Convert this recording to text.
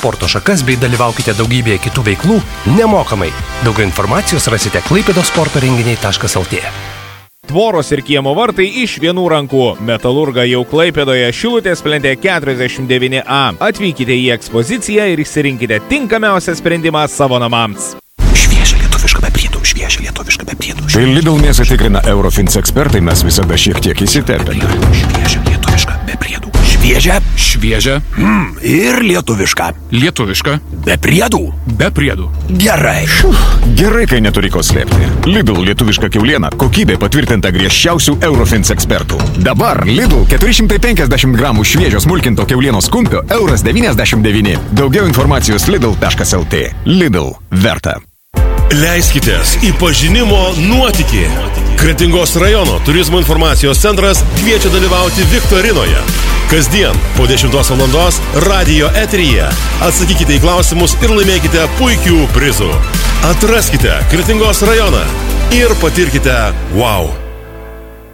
sporto šakas bei dalyvaukite daugybėje kitų veiklų nemokamai. Daugiau informacijos rasite klaipėdosportorenginiai.lt. Tvoros ir kiemo vartai iš vienų rankų. Metalurga jau Klaipėdoje, Šilutės plente 49A. Atvykite į ekspoziciją ir išsirinkite tinkamiausią sprendimą savo namams. Šviežia lietuviška be priedų, šviežia lietuviška be priedų. Kai Lidl mėsą tikrina Eurofins ekspertai, mes visada šiek tiek įsitempėme. Šviežia lietuviška be priedų. Šviežia. Šviežia. Ir lietuviška. Lietuviška. Be priedų. Be priedų. Gerai. Gerai, kai neturi ko slėpti. Lidl lietuviška kiauliena, kokybė patvirtinta griežčiausių Eurofins ekspertų. Dabar Lidl 450 gramų šviežio smulkinto kiaulienos kumpio €1,99. Daugiau informacijos lidl.lt. Lidl. Verta. Leiskitės į pažinimo nuotykį. Kretingos rajono turizmo informacijos centras kviečia dalyvauti viktorinoje. Kasdien po 10 valandos radijo eteryje. Atsakykite į klausimus ir laimėkite puikių prizų. Atraskite Kretingos rajoną ir patirkite wow.